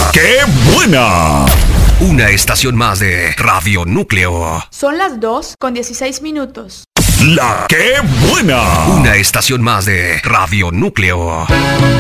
¡Qué buena! Una estación más de Radio Núcleo. Son las 2:16. ¡La qué buena! Una estación más de Radio Núcleo.